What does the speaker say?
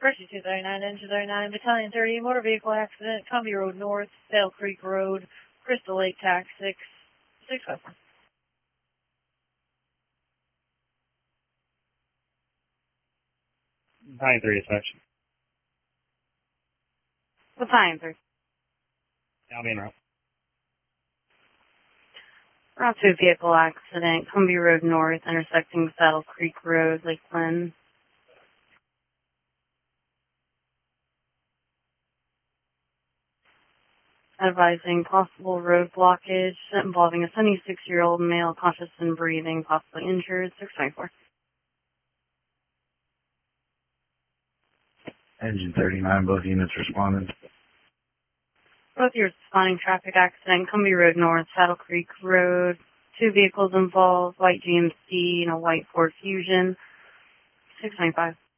Mercy 239, Engine 39, Battalion 30, motor vehicle accident, Cumbie Road North, Saddle Creek Road, Crystal Lake TAC 654. Battalion 3 dispatch. Battalion 3. I'll be en route. Route 2 vehicle accident, Cumbie Road North, intersecting Saddle Creek Road, Lakeland. Advising possible road blockage involving a 76-year-old male conscious and breathing, possibly injured, 624. Engine 39, both units responded. Both units responding, traffic accident, Cumbie Road North, Saddle Creek Road. 2 vehicles involved, white GMC and a white Ford Fusion, 625.